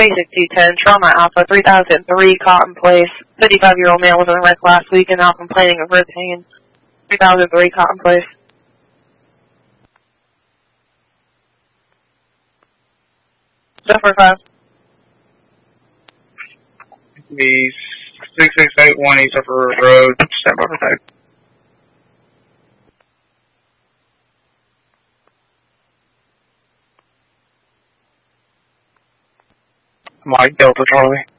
Basic 210, Trauma Alpha 3003, Cotton Place. 55-year-old male was in a wreck last week and now complaining of rib pain. 3003, Cotton Place. Zephyr 5. The 6681 East Upper Road, stand by for type. Mike Delta Charlie.